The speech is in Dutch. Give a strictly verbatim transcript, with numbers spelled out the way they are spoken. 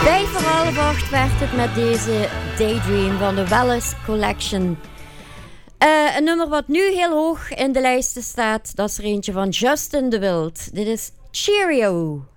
Bij voor half acht werd het met deze Daydream van de Welles Collection. Uh, een nummer wat nu heel hoog in de lijsten staat, dat is er eentje van Justin de Wild. Dit is Cheerio.